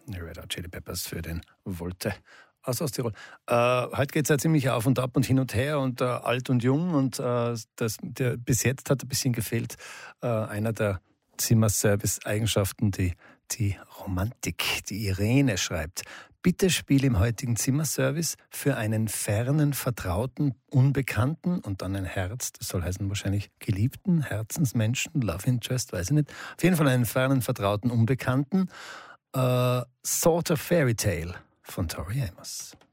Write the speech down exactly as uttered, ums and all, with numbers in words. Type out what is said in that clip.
Die Red Hot Chili Peppers für den Volte aus Osttirol. Äh, heute geht es ja ziemlich auf und ab und hin und her und äh, alt und jung und äh, das, der, bis jetzt hat ein bisschen gefehlt äh, einer der Zimmerservice-Eigenschaften, die, die Romantik. Die Irene schreibt: Bitte spiel im heutigen Zimmerservice für einen fernen, vertrauten, Unbekannten und dann ein Herz, das soll heißen wahrscheinlich Geliebten, Herzensmenschen, Love Interest, weiß ich nicht. Auf jeden Fall einen fernen, vertrauten, Unbekannten. Uh, Sort of Fairy Tale von Tori Amos.